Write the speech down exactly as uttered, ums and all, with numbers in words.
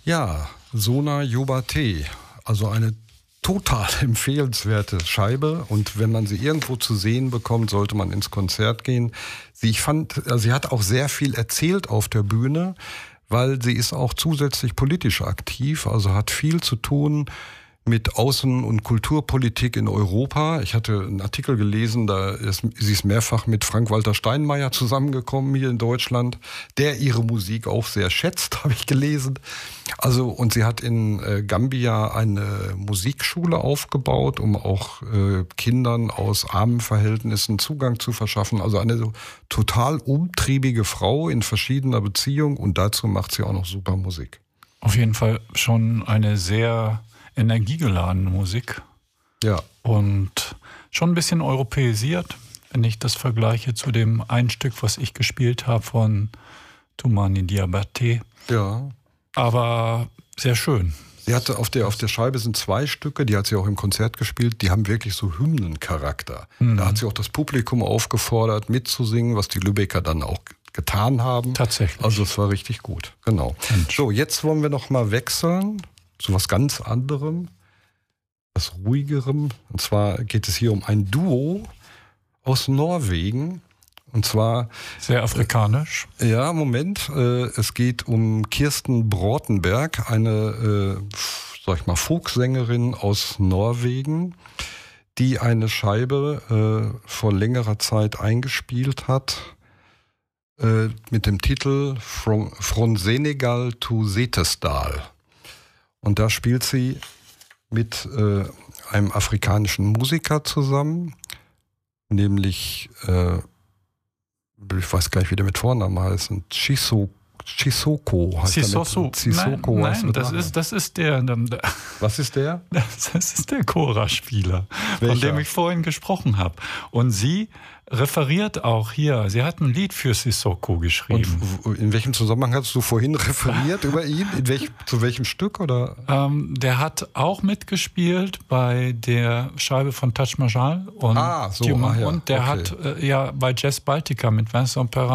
Ja, Sona Yobate, also eine total empfehlenswerte Scheibe, und wenn man sie irgendwo zu sehen bekommt, sollte man ins Konzert gehen. Sie, ich fand, also sie hat auch sehr viel erzählt auf der Bühne, weil sie ist auch zusätzlich politisch aktiv, also hat viel zu tun mit Außen- und Kulturpolitik in Europa. Ich hatte einen Artikel gelesen, da ist, sie ist mehrfach mit Frank-Walter Steinmeier zusammengekommen hier in Deutschland, der ihre Musik auch sehr schätzt, habe ich gelesen. Also, und sie hat in äh, Gambia eine Musikschule aufgebaut, um auch äh, Kindern aus armen Verhältnissen Zugang zu verschaffen. Also eine so total umtriebige Frau in verschiedener Beziehung, und dazu macht sie auch noch super Musik. Auf jeden Fall schon eine sehr energiegeladene Musik. Ja. Und schon ein bisschen europäisiert, wenn ich das vergleiche zu dem ein Stück, was ich gespielt habe von Toumani Diabaté. Ja. Aber sehr schön. Sie hatte auf der, auf der Scheibe sind zwei Stücke, die hat sie auch im Konzert gespielt, die haben wirklich so Hymnencharakter. Mhm. Da hat sie auch das Publikum aufgefordert, mitzusingen, was die Lübecker dann auch getan haben. Tatsächlich. Also es war richtig gut, genau. Mensch. So, jetzt wollen wir noch mal wechseln zu was ganz anderem, was ruhigerem. Und zwar geht es hier um ein Duo aus Norwegen. Und zwar... Sehr afrikanisch. Äh, ja, Moment. Äh, es geht um Kirsten Brotenberg, eine, äh, sag ich mal, Folksängerin aus Norwegen, die eine Scheibe äh, vor längerer Zeit eingespielt hat äh, mit dem Titel From, From Senegal to Setesdal. Und da spielt sie mit äh, einem afrikanischen Musiker zusammen, nämlich, äh, ich weiß gar nicht, wie der mit Vornamen heißt, Chiso, Chisoko heißt Sisoso. Sissoko. Nein, nein das, ist, das ist der, der... Was ist der? Das ist der Chora-Spieler, Welcher? Von dem ich vorhin gesprochen habe. Und sie referiert auch hier. Sie hat ein Lied für Sissoko geschrieben. Und in welchem Zusammenhang hast du vorhin referiert über ihn? In welch, zu welchem Stück? Oder? Ähm, der hat auch mitgespielt bei der Scheibe von Taj Mahal und, ah, so, ah, ja. und der okay. hat äh, ja bei Jazz Baltica mit Vincent Perrin